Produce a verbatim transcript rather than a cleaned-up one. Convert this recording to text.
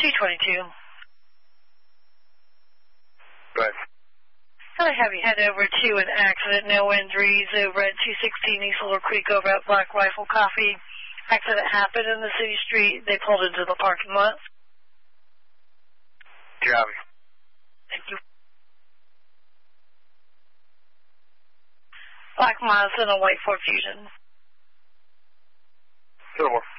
two twenty-two. Right. I have you head over to an accident, no injuries, over at two sixteen East Little Creek over at Black Rifle Coffee. Accident happened in the city street. They pulled into the parking lot. Copy. Thank you. Black Mazda and a white Ford Fusion. Silver.